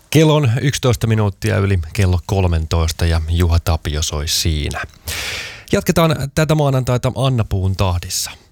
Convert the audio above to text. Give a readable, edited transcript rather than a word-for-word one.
Kello on 11 minuuttia yli kello 13 ja Juha Tapio soi siinä. Jatketaan tätä maanantaita Anna Puun tahdissa.